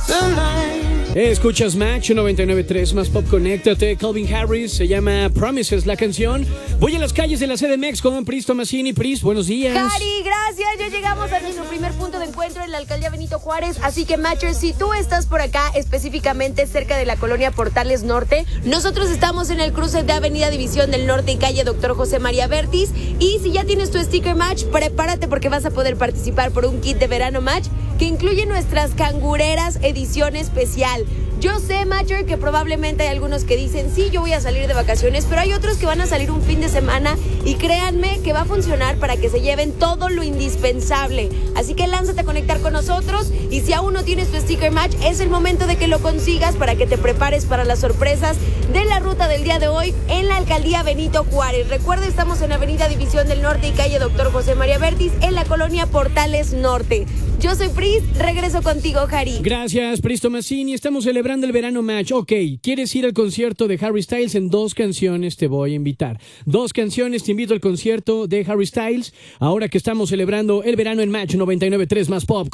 Escuchas Match 99.3 más pop, conéctate. Calvin Harris, se llama Promises la canción. Voy a las calles de la CDMX con Pris Tomasini. Pris, buenos días. Cari, gracias. Ya llegamos a nuestro primer punto de encuentro en la alcaldía Benito Juárez. Así que, Matchers, si tú estás por acá, específicamente cerca de la colonia Portales Norte, nosotros estamos en el cruce de Avenida División del Norte y calle Dr. José María Vertis. Y si ya tienes tu sticker Match, prepárate porque vas a poder participar por un kit de verano Match que incluye nuestras cangureras edición especial. Yo sé, Matcher, que probablemente hay algunos que dicen, sí, yo voy a salir de vacaciones, pero hay otros que van a salir un fin de semana y créanme que va a funcionar para que se lleven todo lo indispensable. Así que lánzate a conectar con nosotros y si aún no tienes tu sticker Match, es el momento de que lo consigas para que te prepares para las sorpresas de la ruta del día de hoy en la alcaldía Benito Juárez. Recuerda, estamos en Avenida División del Norte y calle Dr. José María Vertis en la colonia Portales Norte. Yo soy Pris, regreso contigo, Jari. Gracias, Pris Tomasini. Estamos celebrando el verano Match. Ok, ¿quieres ir al concierto de Harry Styles? En 2 canciones te voy a invitar. 2 canciones, te invito al concierto de Harry Styles. Ahora que estamos celebrando el verano en Match 99.3 más pop.